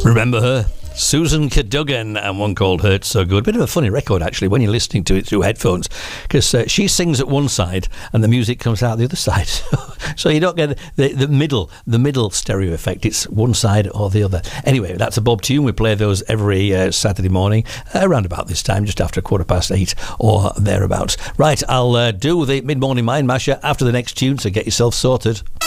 Remember her? Susan Cadogan, and one called Hurt So Good. Bit of a funny record, actually, when you're listening to it through headphones, because she sings at one side and the music comes out the other side. So you don't get the middle stereo effect. It's one side or the other. Anyway, that's a Bob tune. We play those every Saturday morning, around about this time, just after 8:15 or thereabouts. Right, I'll do the Mid-Morning Mind Masher after the next tune, so get yourself sorted.